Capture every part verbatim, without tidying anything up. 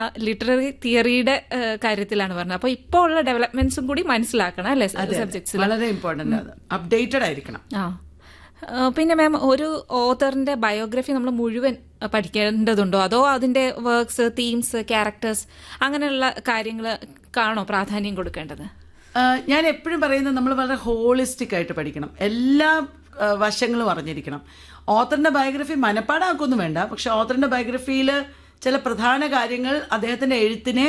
Literary തിയറിയുടെ കാര്യത്തിലാണ് പറഞ്ഞത്. അപ്പൊ ഇപ്പോൾ ഉള്ള ഡെവലപ്മെന്റ്സും കൂടി മനസ്സിലാക്കണം അല്ലെ സബ്ജക്ട്സ്. വളരെ ഇമ്പോർട്ടന്റ്, അപ്ഡേറ്റഡ് ആയിരിക്കണം. ആ പിന്നെ മാം, ഒരു ഓതറിന്റെ ബയോഗ്രഫി നമ്മൾ മുഴുവൻ പഠിക്കേണ്ടതുണ്ടോ, അതോ അതിന്റെ വർക്ക്സ്, തീംസ്, ക്യാരക്ടേഴ്സ് അങ്ങനെയുള്ള കാര്യങ്ങൾ കാണോ പ്രാധാന്യം കൊടുക്കേണ്ടത്? ഞാൻ എപ്പോഴും പറയുന്നത് നമ്മൾ വളരെ ഹോളിസ്റ്റിക് ആയിട്ട് പഠിക്കണം, എല്ലാ വശങ്ങളും അറിഞ്ഞിരിക്കണം. ഓത്തറിന്റെ ബയോഗ്രഫി മനപ്പാടാക്കൊന്നും വേണ്ട, പക്ഷെ ഓത്തറിന്റെ ബയോഗ്രഫിയിൽ ചില പ്രധാന കാര്യങ്ങൾ അദ്ദേഹത്തിന്റെ എഴുത്തിനെ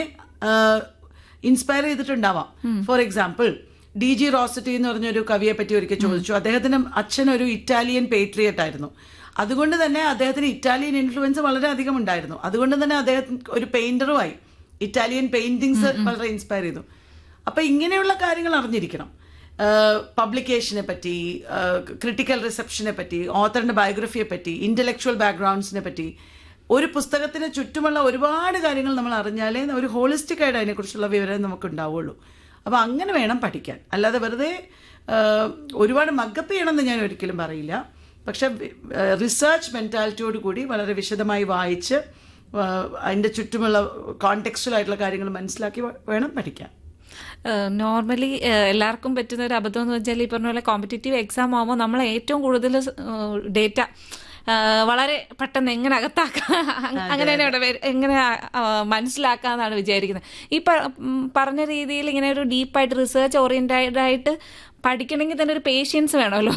inspire ചെയ്തിട്ടുണ്ടാവാം. For example, D G Rossetti എന്ന് പറഞ്ഞൊരു കവിയെ പറ്റി ഒരിക്കൽ ചോദിച്ചു. അദ്ദേഹത്തിന്റെ അച്ഛൻ ഒരു ഇറ്റാലിയൻ പേട്രിയറ്റ് ആയിരുന്നു. അതുകൊണ്ട് തന്നെ അദ്ദേഹത്തിന് ഇറ്റാലിയൻ ഇൻഫ്ലുവൻസ് വളരെ അധികം ഉണ്ടായിരുന്നു. അതുകൊണ്ട് തന്നെ അദ്ദേഹം ഒരു പെയിന്ററുമായി. ഇറ്റാലിയൻ പെയിന്റിങ്സ് വളരെ ഇൻസ്പയർ ചെയ്തു. അപ്പൊ ഇങ്ങനെയുള്ള കാര്യങ്ങൾ അറിഞ്ഞിരിക്കണം. പബ്ലിക്കേഷനെ പറ്റി, ക്രിട്ടിക്കൽ റിസപ്ഷനെ പറ്റി, ഓത്തറിന്റെ ബയോഗ്രഫിയെ പറ്റി, ഇന്റലക്ച്വൽ ബാക്ക്ഗ്രൗണ്ട്സിനെ പറ്റി, ഒരു പുസ്തകത്തിന് ചുറ്റുമുള്ള ഒരുപാട് കാര്യങ്ങൾ നമ്മൾ അറിഞ്ഞാലേ ഒരു ഹോളിസ്റ്റിക് ആയിട്ട് അതിനെക്കുറിച്ചുള്ള വിവരം നമുക്ക് ഉണ്ടാവുള്ളൂ. അപ്പോൾ അങ്ങനെ വേണം പഠിക്കാൻ. അല്ലാതെ വെറുതെ ഒരുപാട് മക്കപ്പ് ചെയ്യണമെന്ന് ഞാൻ ഒരിക്കലും പറയില്ല. പക്ഷെ റിസർച്ച് മെൻറ്റാലിറ്റിയോട് കൂടി വളരെ വിശദമായി വായിച്ച് അതിൻ്റെ ചുറ്റുമുള്ള കോണ്ടെക്സ്റ്റുവൽ ആയിട്ടുള്ള കാര്യങ്ങൾ മനസ്സിലാക്കി വേണം പഠിക്കാൻ. നോർമലി എല്ലാവർക്കും പറ്റുന്ന ഒരു അബദ്ധം എന്ന് വെച്ചാൽ, ഈ പറഞ്ഞ പോലെ കോമ്പറ്റേറ്റീവ് എക്സാം ആകുമ്പോൾ നമ്മൾ ഏറ്റവും കൂടുതൽ ഡേറ്റ വളരെ പെട്ടെന്ന് എങ്ങനെ അകത്താക്കാം, അങ്ങനെ തന്നെ എങ്ങനെ മനസ്സിലാക്കാന്നാണ് വിചാരിക്കുന്നത്. ഈ പറഞ്ഞ രീതിയിൽ ഇങ്ങനെ ഒരു ഡീപ്പായിട്ട് റിസർച്ച് ഓറിയന്റഡ് ആയിട്ട് പഠിക്കണമെങ്കിൽ തന്നെ ഒരു പേഷ്യൻസ് വേണമല്ലോ.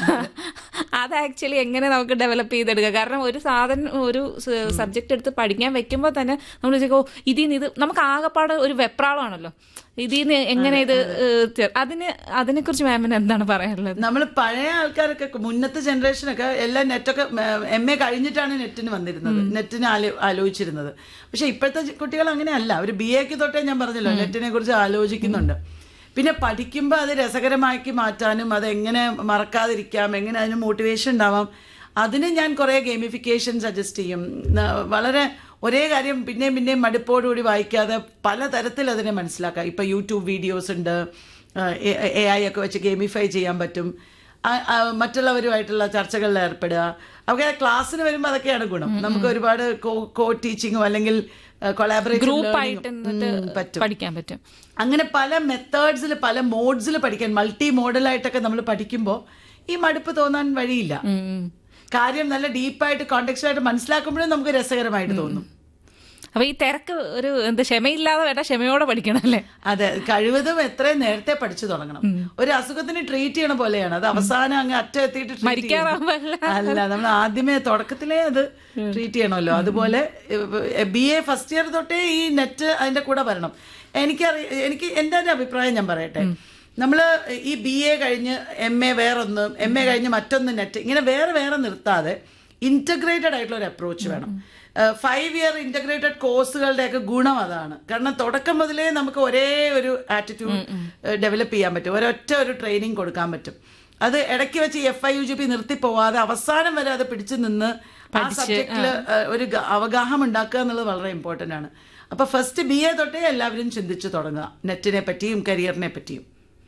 അത് ആക്ച്വലി എങ്ങനെ നമുക്ക് ഡെവലപ്പ് ചെയ്തെടുക്കുക? കാരണം ഒരു സാധനം, ഒരു സബ്ജക്റ്റ് എടുത്ത് പഠിക്കാൻ വെക്കുമ്പോൾ തന്നെ നമ്മൾ വിചാരിക്കും, ഓ ഇതിൽ നിന്ന് ഇത് നമുക്ക് ആകെപ്പാട് ഒരു വെപ്രാളമാണല്ലോ, ഇതിൽ നിന്ന് എങ്ങനെ ഇത് അതിന് അതിനെക്കുറിച്ച് മാമിന് എന്താണ് പറയാനുള്ളത്? നമ്മൾ പഴയ ആൾക്കാരൊക്കെ, മുന്നത്തെ ജനറേഷനൊക്കെ എല്ലാം നെറ്റൊക്കെ എം എ കഴിഞ്ഞിട്ടാണ് നെറ്റിന് വന്നിരുന്നത്, നെറ്റിന് ആലോ ആലോചിച്ചിരുന്നത്. പക്ഷെ ഇപ്പോഴത്തെ കുട്ടികൾ അങ്ങനെയല്ല. അവർ ബി എക്ക് തൊട്ടേ ഞാൻ പറഞ്ഞല്ലോ നെറ്റിനെ കുറിച്ച് ആലോചിക്കുന്നുണ്ട്. പിന്നെ പഠിക്കുമ്പോൾ അത് രസകരമാക്കി മാറ്റാനും അതെങ്ങനെ മറക്കാതിരിക്കാം, എങ്ങനെ അതിന് മോട്ടിവേഷൻ ഉണ്ടാവാം, അതിന് ഞാൻ കുറേ ഗെയിമിഫിക്കേഷൻ സജസ്റ്റ് ചെയ്യും. വളരെ ഒരേ കാര്യം പിന്നെയും പിന്നെയും മടുപ്പോടുകൂടി വായിക്കാതെ പലതരത്തിൽ അതിനെ മനസ്സിലാക്കാം. ഇപ്പം യൂട്യൂബ് വീഡിയോസ് ഉണ്ട്, എ ഐ ഒക്കെ വെച്ച് ഗെയിമിഫൈ ചെയ്യാൻ പറ്റും. മറ്റുള്ളവരുമായിട്ടുള്ള ചർച്ചകളിൽ ഏർപ്പെടുക. അവർക്ക് ക്ലാസ്സിന് വരുമ്പോൾ അതൊക്കെയാണ് ഗുണം. നമുക്ക് ഒരുപാട് കോ ടീച്ചിങ്ങോ അല്ലെങ്കിൽ പഠിക്കാൻ പറ്റും. അങ്ങനെ പല മെത്തേഡ്സിൽ, പല മോഡ്സിൽ പഠിക്കാൻ, മൾട്ടി മോഡലായിട്ടൊക്കെ നമ്മൾ പഠിക്കുമ്പോൾ ഈ മടുപ്പ് തോന്നാൻ വഴിയില്ല. കാര്യം നല്ല ഡീപ്പായിട്ട് കോണ്ടെക്സ്റ്റായിട്ട് മനസ്സിലാക്കുമ്പോഴും നമുക്ക് രസകരമായിട്ട് തോന്നും. അപ്പൊ ഈ തിരക്ക് ഒരു എന്താ ക്ഷമയില്ലാതെ വേണ്ട, ക്ഷമയോടെ പഠിക്കണം അല്ലേ? അതെ, കഴിവതും എത്രയും നേരത്തെ പഠിച്ചു തുടങ്ങണം. ഒരു അസുഖത്തിന് ട്രീറ്റ് ചെയ്യണ പോലെയാണ് അത്. അവസാനം അങ്ങ് അറ്റം എത്തിയിട്ട് അല്ല, നമ്മൾ ആദ്യമേ തുടക്കത്തിലേ അത് ട്രീറ്റ് ചെയ്യണമല്ലോ. അതുപോലെ ബി എ ഫസ്റ്റ് ഇയർ തൊട്ടേ ഈ നെറ്റ് അതിന്റെ കൂടെ വരണം. എനിക്കറിയ എനിക്ക് എൻ്റെ ഒരു അഭിപ്രായം ഞാൻ പറയട്ടെ. നമ്മൾ ഈ ബി എ കഴിഞ്ഞ് എം എ വേറൊന്ന്, എം എ കഴിഞ്ഞ് മറ്റൊന്ന് നെറ്റ്, ഇങ്ങനെ വേറെ വേറെ നിർത്താതെ ഇൻറ്റഗ്രേറ്റഡ് ആയിട്ടുള്ള ഒരു അപ്രോച്ച് വേണം. ഫൈവ് ഇയർ ഇൻറ്റഗ്രേറ്റഡ് കോഴ്സുകളുടെയൊക്കെ ഗുണം അതാണ്. കാരണം തുടക്കം മുതലേ നമുക്ക് ഒരേ ഒരു ആറ്റിറ്റ്യൂഡ് ഡെവലപ്പ് ചെയ്യാൻ പറ്റും, ഒരൊറ്റ ഒരു ട്രെയിനിങ് കൊടുക്കാൻ പറ്റും. അത് ഇടയ്ക്ക് വെച്ച് F I U G P നിർത്തി പോവാതെ അവസാനം വരെ അത് പിടിച്ചു നിന്ന് ആ സബ്ജക്റ്റിൽ ഒരു അവഗാഹം ഉണ്ടാക്കുക എന്നുള്ളത് വളരെ ഇമ്പോർട്ടൻ്റ് ആണ്. അപ്പോൾ ഫസ്റ്റ് ബി എ തൊട്ടേ എല്ലാവരും ചിന്തിച്ചു തുടങ്ങുക നെറ്റിനെ പറ്റിയും കരിയറിനെ പറ്റിയും.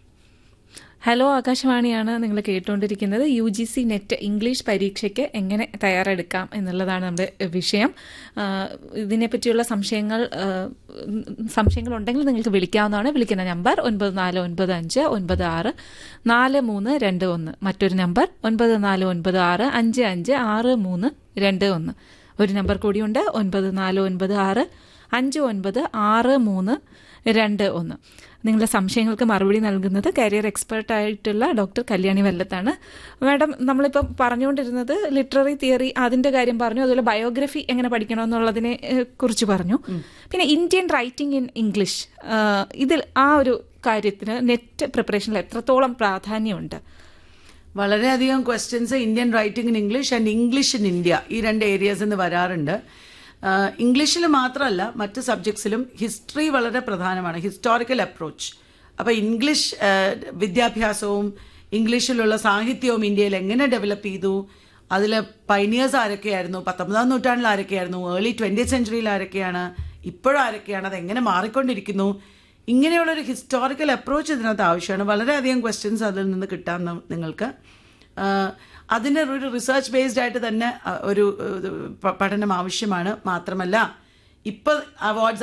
ഹലോ, ആകാശവാണിയാണ് നിങ്ങൾ കേട്ടുകൊണ്ടിരിക്കുന്നത്. U G C net English പരീക്ഷയ്ക്ക് എങ്ങനെ തയ്യാറെടുക്കാം എന്നുള്ളതാണ് നമ്മുടെ വിഷയം. ഇതിനെപ്പറ്റിയുള്ള സംശയങ്ങൾ സംശയങ്ങളുണ്ടെങ്കിൽ നിങ്ങൾക്ക് വിളിക്കാവുന്നതാണ്. വിളിക്കുന്ന നമ്പർ ഒൻപത് നാല് ഒൻപത് അഞ്ച് ഒൻപത് ആറ് നാല് മൂന്ന് രണ്ട് ഒന്ന്. മറ്റൊരു നമ്പർ ഒൻപത് നാല് ഒൻപത് ആറ് അഞ്ച് അഞ്ച് ആറ് മൂന്ന് രണ്ട് ഒന്ന്. ഒരു നമ്പർ കൂടിയുണ്ട്, ഒൻപത് നാല് ഒൻപത് ആറ് അഞ്ച് ഒൻപത് ആറ് മൂന്ന് രണ്ട് ഒന്ന്. നിങ്ങളുടെ സംശയങ്ങൾക്ക് മറുപടി നൽകുന്നത് കരിയർ എക്സ്പെർട്ടായിട്ടുള്ള ഡോക്ടർ കല്യാണി വല്ലത്താണ്. മാഡം, നമ്മളിപ്പം പറഞ്ഞുകൊണ്ടിരുന്നത് ലിറ്റററി തിയറി, അതിൻ്റെ കാര്യം പറഞ്ഞു, അതുപോലെ ബയോഗ്രഫി എങ്ങനെ പഠിക്കണമെന്നുള്ളതിനെ കുറിച്ച് പറഞ്ഞു. പിന്നെ ഇന്ത്യൻ റൈറ്റിംഗ് ഇൻ ഇംഗ്ലീഷ്, ഇതിൽ ആ ഒരു കാര്യത്തിന് നെറ്റ് പ്രിപ്പറേഷനിൽ എത്രത്തോളം പ്രാധാന്യമുണ്ട്? വളരെയധികം questions Indian writing in English and English in India, ഈ രണ്ട് ഏരിയാസിൽ നിന്ന് വരാറുണ്ട്. ഇംഗ്ലീഷിൽ മാത്രമല്ല മറ്റ് സബ്ജക്ട്സിലും ഹിസ്റ്ററി വളരെ പ്രധാനമാണ്, ഹിസ്റ്റോറിക്കൽ അപ്രോച്ച്. അപ്പോൾ ഇംഗ്ലീഷ് വിദ്യാഭ്യാസവും ഇംഗ്ലീഷിലുള്ള സാഹിത്യവും ഇന്ത്യയിൽ എങ്ങനെ ഡെവലപ്പ് ചെയ്തു, അതിൽ പൈനിയേഴ്സ് ആരൊക്കെയായിരുന്നു, പത്തൊമ്പതാം നൂറ്റാണ്ടിൽ ആരൊക്കെയായിരുന്നു, ഏർലി ട്വൻറ്റിയത്ത് സെഞ്ച്വറിയിൽ ആരൊക്കെയാണ്, ഇപ്പോഴും ആരൊക്കെയാണ്, അതെങ്ങനെ മാറിക്കൊണ്ടിരിക്കുന്നു, ഇങ്ങനെയുള്ളൊരു ഹിസ്റ്റോറിക്കൽ അപ്രോച്ച് ഇതിനകത്ത് ആവശ്യമാണ്. വളരെയധികം ക്വസ്റ്റ്യൻസ് അതിൽ നിന്ന് കിട്ടാൻ നിങ്ങൾക്ക്. അതിന് ഒരു റിസർച്ച് ബേസ്ഡ് ആയിട്ട് തന്നെ ഒരു പഠനം ആവശ്യമാണ്. മാത്രമല്ല ഇപ്പം അവാർഡ്സ്